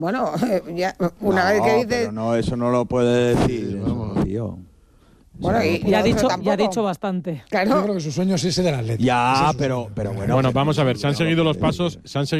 Bueno, ya, una vez que dices... Pero no, eso no lo puede decir. Eso, tío. Bueno, y Ya ha tampoco. dicho bastante. Claro. Yo creo que su sueño es ese del Atlético. Ya, pero bueno. Bueno, vamos a ver, se han seguido los pasos,